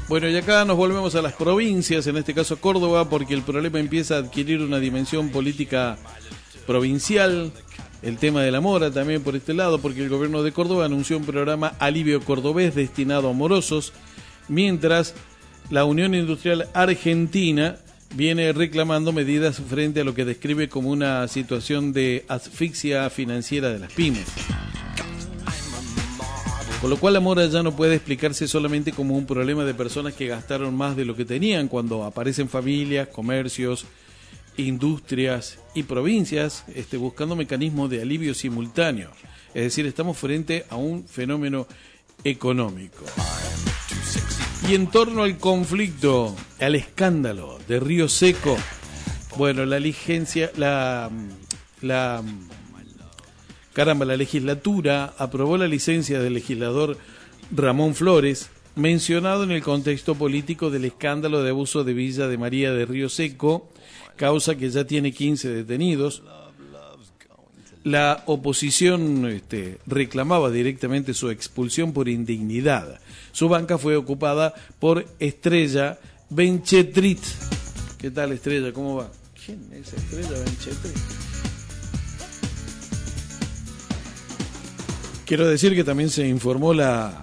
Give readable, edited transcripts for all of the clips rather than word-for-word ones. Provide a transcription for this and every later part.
Bueno, y acá nos volvemos a las provincias, en este caso Córdoba, porque el problema empieza a adquirir una dimensión política provincial. El tema de la mora también por este lado, porque el gobierno de Córdoba anunció un programa Alivio Cordobés destinado a morosos, mientras la Unión Industrial Argentina viene reclamando medidas frente a lo que describe como una situación de asfixia financiera de las pymes. Con lo cual la mora ya no puede explicarse solamente como un problema de personas que gastaron más de lo que tenían cuando aparecen familias, comercios, industrias y provincias buscando mecanismos de alivio simultáneo. Es decir, estamos frente a un fenómeno económico. Y en torno al conflicto, al escándalo de Río Seco, bueno, la legislatura aprobó la licencia del legislador Ramón Flores, mencionado en el contexto político del escándalo de abuso de Villa de María de Río Seco, causa que ya tiene 15 detenidos. La oposición reclamaba directamente su expulsión por indignidad. Su banca fue ocupada por Estrella Benchetrit. ¿Qué tal, Estrella? ¿Cómo va? ¿Quién es Estrella Benchetrit? Quiero decir que también se informó la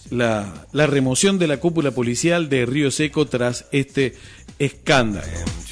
remoción de la cúpula policial de Río Seco tras este escándalo.